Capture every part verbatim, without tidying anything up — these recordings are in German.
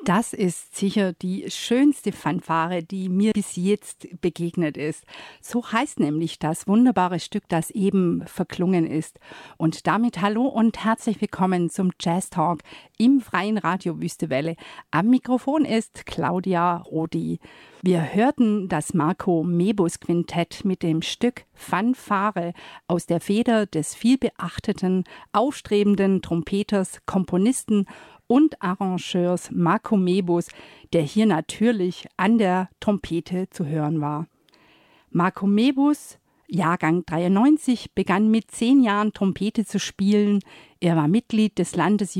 Das ist sicher die schönste Fanfare, die mir bis jetzt begegnet ist. So heißt nämlich das wunderbare Stück, das eben verklungen ist. Und damit hallo und herzlich willkommen zum Jazz Talk im freien Radio Wüstewelle. Am Mikrofon ist Claudia Rodi. Wir hörten das Marco Mebus Quintett mit dem Stück Fanfare aus der Feder des vielbeachteten, aufstrebenden Trompeters, Komponisten und Arrangeurs Marco Mebus, der hier natürlich an der Trompete zu hören war. Marco Mebus, Jahrgang dreiundneunzig, begann mit zehn Jahren Trompete zu spielen. Er war Mitglied des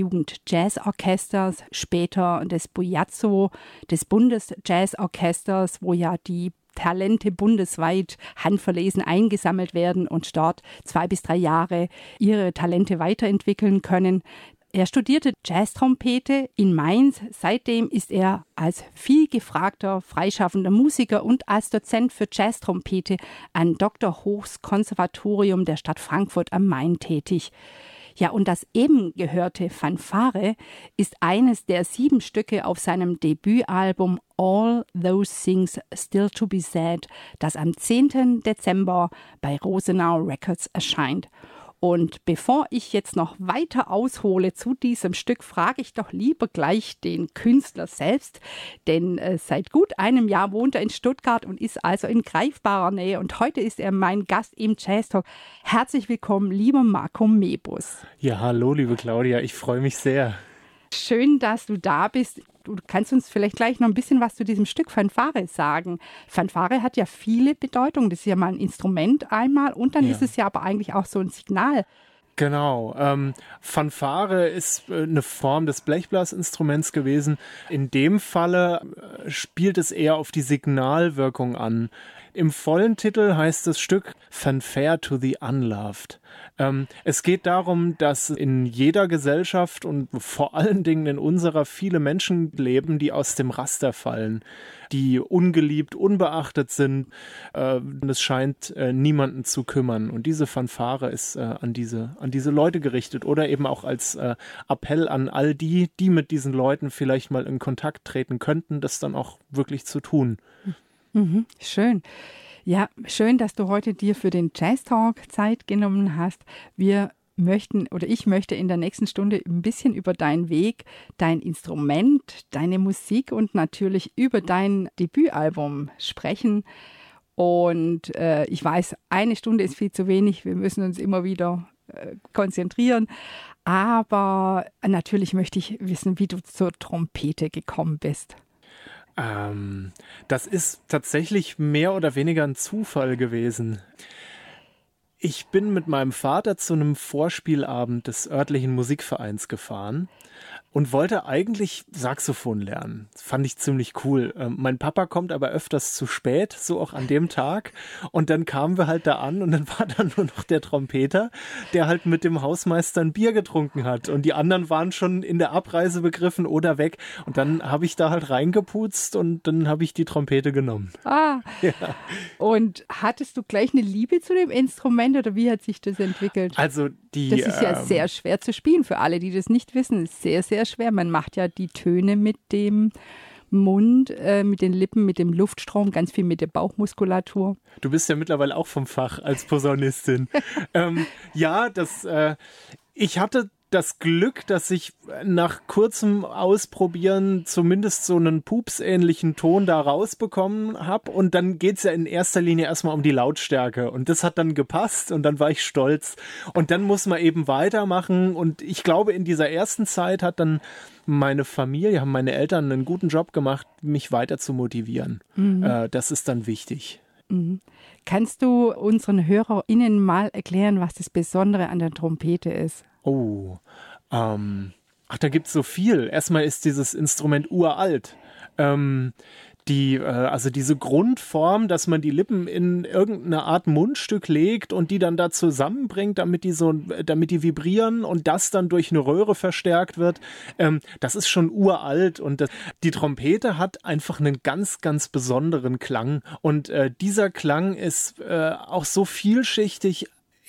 Landesjugend-Jazzorchesters, später des Bujazzo, des Bundesjazzorchesters, wo ja die Talente bundesweit handverlesen eingesammelt werden und dort zwei bis drei Jahre ihre Talente weiterentwickeln können. Er studierte Jazztrompete in Mainz. Seitdem ist er als viel gefragter freischaffender Musiker und als Dozent für Jazztrompete am Doktor Hochs Konservatorium der Stadt Frankfurt am Main tätig. Ja, und das eben gehörte Fanfare ist eines der sieben Stücke auf seinem Debütalbum All Those Things Still to Be Said, das am zehnten Dezember bei Rosenau Records erscheint. Und bevor ich jetzt noch weiter aushole zu diesem Stück, frage ich doch lieber gleich den Künstler selbst, denn äh, seit gut einem Jahr wohnt er in Stuttgart und ist also in greifbarer Nähe. Und heute ist er mein Gast im Jazz Talk. Herzlich willkommen, lieber Marco Mebus. Ja, hallo, liebe Claudia, ich freue mich sehr. Schön, dass du da bist. Du kannst uns vielleicht gleich noch ein bisschen was zu diesem Stück Fanfare sagen. Fanfare hat ja viele Bedeutungen. Das ist ja mal ein Instrument einmal und dann ja. ist es ja aber eigentlich auch so ein Signal. Genau. Ähm, Fanfare ist äh, eine Form des Blechblasinstruments gewesen. In dem Falle äh, spielt es eher auf die Signalwirkung an. Im vollen Titel heißt das Stück Fanfare to the Unloved. Ähm, es geht darum, dass in jeder Gesellschaft und vor allen Dingen in unserer viele Menschen leben, die aus dem Raster fallen, die ungeliebt, unbeachtet sind. Äh, und es scheint äh, niemanden zu kümmern. Und diese Fanfare ist äh, an diese, an diese Leute gerichtet oder eben auch als äh, Appell an all die, die mit diesen Leuten vielleicht mal in Kontakt treten könnten, das dann auch wirklich zu tun. Mhm, schön. Ja, schön, dass du heute dir für den Jazz Talk Zeit genommen hast. Wir möchten oder ich möchte in der nächsten Stunde ein bisschen über deinen Weg, dein Instrument, deine Musik und natürlich über dein Debütalbum sprechen. Und äh, ich weiß, eine Stunde ist viel zu wenig. Wir müssen uns immer wieder äh, konzentrieren. Aber natürlich möchte ich wissen, wie du zur Trompete gekommen bist. Ähm, das ist tatsächlich mehr oder weniger ein Zufall gewesen. Ich bin mit meinem Vater zu einem Vorspielabend des örtlichen Musikvereins gefahren und wollte eigentlich Saxophon lernen. Das fand ich ziemlich cool. Ähm, mein Papa kommt aber öfters zu spät, so auch an dem Tag. Und dann kamen wir halt da an und dann war da nur noch der Trompeter, der halt mit dem Hausmeister ein Bier getrunken hat. Und die anderen waren schon in der Abreise begriffen oder weg. Und dann habe ich da halt reingeputzt und dann habe ich die Trompete genommen. Ah, ja. Und hattest du gleich eine Liebe zu dem Instrument oder wie hat sich das entwickelt? Also die... Das ist ja ähm, sehr schwer zu spielen. Für alle, die das nicht wissen, ist sehr, sehr schwer. Man macht ja die Töne mit dem Mund, äh, mit den Lippen, mit dem Luftstrom, ganz viel mit der Bauchmuskulatur. Du bist ja mittlerweile auch vom Fach als Posaunistin. ähm, ja, das, äh, ich hatte das Glück, dass ich nach kurzem Ausprobieren zumindest so einen pupsähnlichen Ton da rausbekommen habe. Und dann geht's ja in erster Linie erstmal um die Lautstärke. Und das hat dann gepasst und dann war ich stolz. Und dann muss man eben weitermachen. Und ich glaube, in dieser ersten Zeit hat dann meine Familie, haben meine Eltern einen guten Job gemacht, mich weiter zu motivieren. Mhm. Äh, das ist dann wichtig. Mhm. Kannst du unseren HörerInnen mal erklären, was das Besondere an der Trompete ist? Oh, ähm, ach, da gibt's so viel. Erstmal ist dieses Instrument uralt. Ähm, die, äh, also diese Grundform, dass man die Lippen in irgendeine Art Mundstück legt und die dann da zusammenbringt, damit die so, damit die vibrieren und das dann durch eine Röhre verstärkt wird, ähm, das ist schon uralt und das, die Trompete hat einfach einen ganz, ganz besonderen Klang und äh, dieser Klang ist äh, auch so vielschichtig.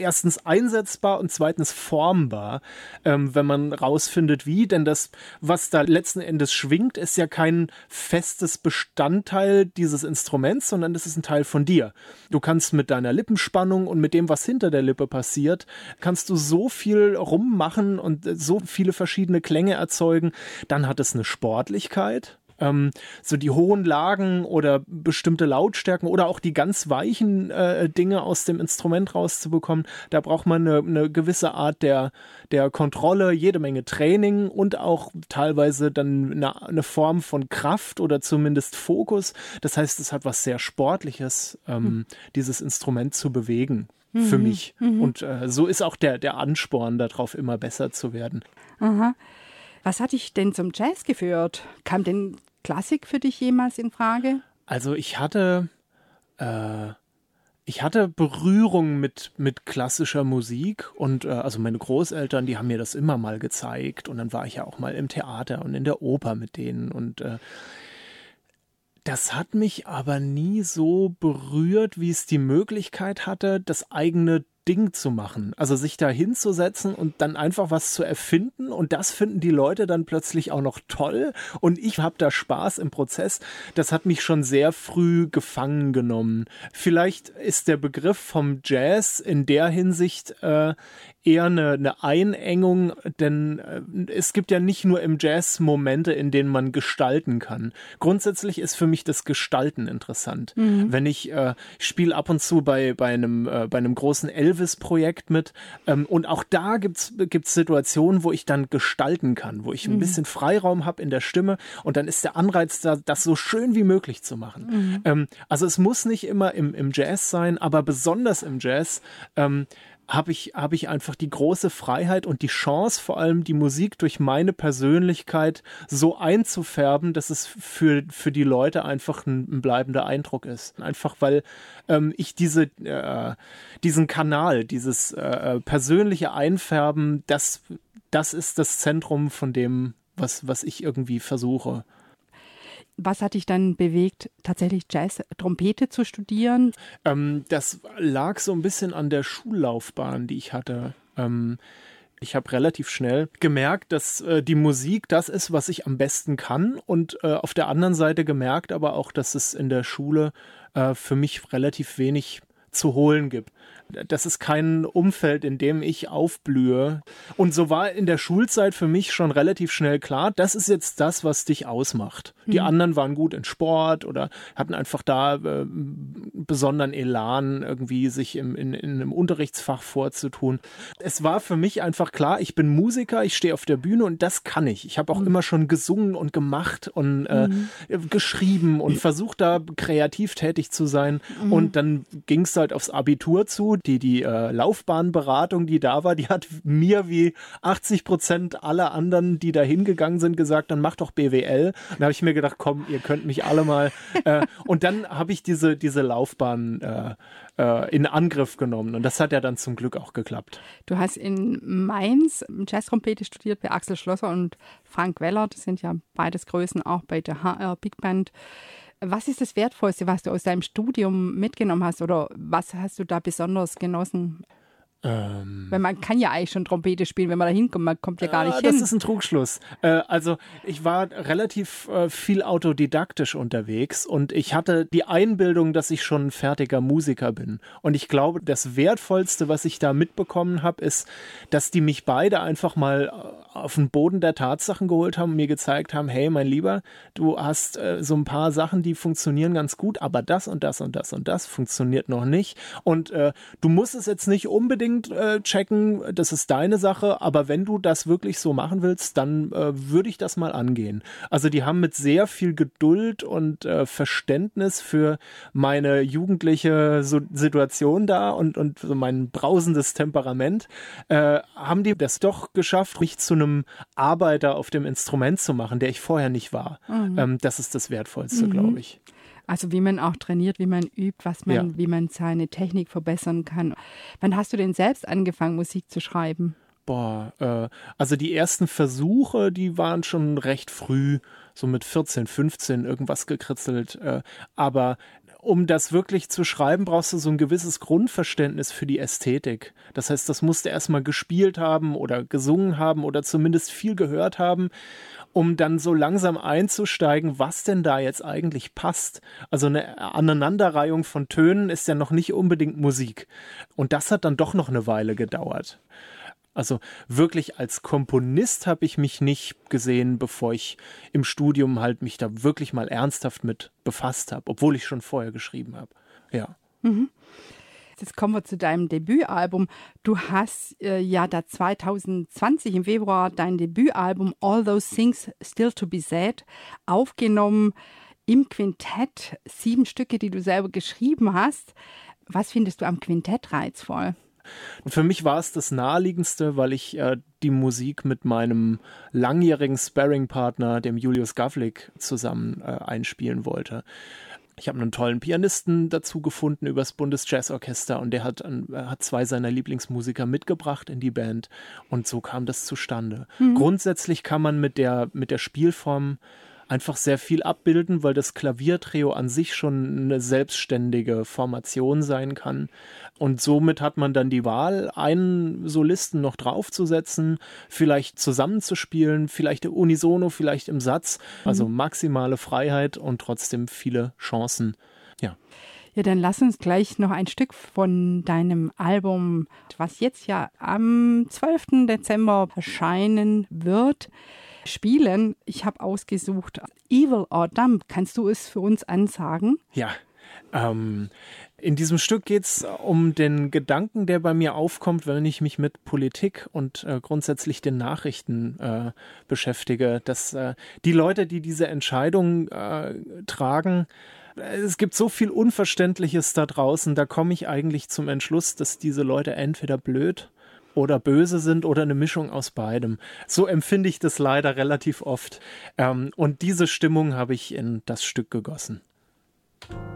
erstens einsetzbar und zweitens formbar, ähm, wenn man rausfindet, wie. Denn das, was da letzten Endes schwingt, ist ja kein festes Bestandteil dieses Instruments, sondern das ist ein Teil von dir. Du kannst mit deiner Lippenspannung und mit dem, was hinter der Lippe passiert, kannst du so viel rummachen und so viele verschiedene Klänge erzeugen. Dann hat es eine Sportlichkeit. Ähm, so die hohen Lagen oder bestimmte Lautstärken oder auch die ganz weichen äh, Dinge aus dem Instrument rauszubekommen, da braucht man eine, eine gewisse Art der, der Kontrolle, jede Menge Training und auch teilweise dann eine, eine Form von Kraft oder zumindest Fokus. Das heißt, es hat was sehr Sportliches, ähm, mhm. dieses Instrument zu bewegen. Mhm. Für mich. Mhm. Und äh, so ist auch der, der Ansporn darauf, immer besser zu werden. Aha. Was hat dich denn zum Jazz geführt? Kam denn Klassik für dich jemals in Frage? Also ich hatte, äh, ich hatte Berührung mit, mit klassischer Musik und äh, also meine Großeltern, die haben mir das immer mal gezeigt und dann war ich ja auch mal im Theater und in der Oper mit denen und äh, das hat mich aber nie so berührt, wie es die Möglichkeit hatte, das eigene Ding zu machen. Also sich da hinzusetzen und dann einfach was zu erfinden und das finden die Leute dann plötzlich auch noch toll und ich habe da Spaß im Prozess. Das hat mich schon sehr früh gefangen genommen. Vielleicht ist der Begriff vom Jazz in der Hinsicht äh, eher eine, eine Einengung, denn äh, es gibt ja nicht nur im Jazz Momente, in denen man gestalten kann. Grundsätzlich ist für mich das Gestalten interessant. Mhm. Wenn ich, äh, ich spiele ab und zu bei, bei, einem, äh, bei einem großen Elvis-Projekt mit ähm, und auch da gibt's gibt's Situationen, wo ich dann gestalten kann, wo ich ein mhm. bisschen Freiraum habe in der Stimme und dann ist der Anreiz da, das so schön wie möglich zu machen. Mhm. Ähm, also es muss nicht immer im, im Jazz sein, aber besonders im Jazz ähm, habe ich, hab ich einfach die große Freiheit und die Chance, vor allem die Musik durch meine Persönlichkeit so einzufärben, dass es für, für die Leute einfach ein, ein bleibender Eindruck ist. Einfach weil ähm, ich diese, äh, diesen Kanal, dieses äh, persönliche Einfärben, das, das ist das Zentrum von dem, was, was ich irgendwie versuche. Was hat dich dann bewegt, tatsächlich Jazz-Trompete zu studieren? Ähm, das lag so ein bisschen an der Schullaufbahn, die ich hatte. Ähm, ich habe relativ schnell gemerkt, dass äh, die Musik das ist, was ich am besten kann. Und äh, auf der anderen Seite gemerkt aber auch, dass es in der Schule äh, für mich relativ wenig zu holen gibt. Das ist kein Umfeld, in dem ich aufblühe. Und so war in der Schulzeit für mich schon relativ schnell klar, das ist jetzt das, was dich ausmacht. Mhm. Die anderen waren gut in Sport oder hatten einfach da äh, besonderen Elan, irgendwie sich im, in, in einem Unterrichtsfach vorzutun. Es war für mich einfach klar, ich bin Musiker, ich stehe auf der Bühne und das kann ich. Ich habe auch mhm. immer schon gesungen und gemacht und äh, mhm. geschrieben und versucht da kreativ tätig zu sein. Mhm. Und dann ging es halt aufs Abitur zu. Die, die äh, Laufbahnberatung, die da war, die hat mir wie achtzig Prozent aller anderen, die da hingegangen sind, gesagt, dann mach doch B W L. Da habe ich mir gedacht, komm, ihr könnt mich alle mal. Äh, und dann habe ich diese, diese Laufbahn äh, äh, in Angriff genommen. Und das hat ja dann zum Glück auch geklappt. Du hast in Mainz Jazztrompete studiert bei Axel Schlosser und Frank Weller. Das sind ja beides Größen auch bei der H R Big Band. Was ist das Wertvollste, was du aus deinem Studium mitgenommen hast oder was hast du da besonders genossen? Ähm, Weil man kann ja eigentlich schon Trompete spielen, wenn man da hinkommt, man kommt ja gar nicht äh, hin. Das ist ein Trugschluss. Äh, also ich war relativ äh, viel autodidaktisch unterwegs und ich hatte die Einbildung, dass ich schon ein fertiger Musiker bin. Und ich glaube, das Wertvollste, was ich da mitbekommen habe, ist, dass die mich beide einfach mal auf den Boden der Tatsachen geholt haben und mir gezeigt haben, hey, mein Lieber, du hast äh, so ein paar Sachen, die funktionieren ganz gut, aber das und das und das und das funktioniert noch nicht. Und äh, du musst es jetzt nicht unbedingt äh, checken, das ist deine Sache, aber wenn du das wirklich so machen willst, dann äh, würde ich das mal angehen. Also die haben mit sehr viel Geduld und äh, Verständnis für meine jugendliche so Situation da und, und so mein brausendes Temperament, äh, haben die das doch geschafft, mich zu einem Arbeiter auf dem Instrument zu machen, der ich vorher nicht war. Mhm. Ähm, das ist das Wertvollste, mhm. glaube ich. Also wie man auch trainiert, wie man übt, was man, ja. wie man seine Technik verbessern kann. Wann hast du denn selbst angefangen, Musik zu schreiben? Boah, äh, also die ersten Versuche, die waren schon recht früh, so mit vierzehn, fünfzehn irgendwas gekritzelt. Äh, aber Um das wirklich zu schreiben, brauchst du so ein gewisses Grundverständnis für die Ästhetik. Das heißt, das musst du erstmal gespielt haben oder gesungen haben oder zumindest viel gehört haben, um dann so langsam einzusteigen, was denn da jetzt eigentlich passt. Also eine Aneinanderreihung von Tönen ist ja noch nicht unbedingt Musik. Und das hat dann doch noch eine Weile gedauert. Also wirklich als Komponist habe ich mich nicht gesehen, bevor ich im Studium halt mich da wirklich mal ernsthaft mit befasst habe, obwohl ich schon vorher geschrieben habe. Ja. Mhm. Jetzt kommen wir zu deinem Debütalbum. Du hast äh, ja da zwanzig zwanzig im Februar dein Debütalbum All Those Things Still to Be Said aufgenommen im Quintett. Sieben Stücke, die du selber geschrieben hast. Was findest du am Quintett reizvoll? Und für mich war es das Naheliegendste, weil ich äh, die Musik mit meinem langjährigen Sparringpartner, dem Julius Gavlik, zusammen äh, einspielen wollte. Ich habe einen tollen Pianisten dazu gefunden übers Bundesjazzorchester und der hat, äh, hat zwei seiner Lieblingsmusiker mitgebracht in die Band und so kam das zustande. Mhm. Grundsätzlich kann man mit der, mit der Spielform einfach sehr viel abbilden, weil das Klaviertrio an sich schon eine selbstständige Formation sein kann. Und somit hat man dann die Wahl, einen Solisten noch draufzusetzen, vielleicht zusammenzuspielen, vielleicht unisono, vielleicht im Satz. Also maximale Freiheit und trotzdem viele Chancen. Ja. Ja, dann lass uns gleich noch ein Stück von deinem Album, was jetzt ja am zwölften Dezember erscheinen wird, spielen. Ich habe ausgesucht Evil or Dumb. Kannst du es für uns ansagen? Ja, ähm, in diesem Stück geht es um den Gedanken, der bei mir aufkommt, wenn ich mich mit Politik und äh, grundsätzlich den Nachrichten äh, beschäftige, dass äh, die Leute, die diese Entscheidung äh, tragen, es gibt so viel Unverständliches da draußen, da komme ich eigentlich zum Entschluss, dass diese Leute entweder blöd oder böse sind oder eine Mischung aus beidem. So empfinde ich das leider relativ oft. Ähm, und diese Stimmung habe ich in das Stück gegossen.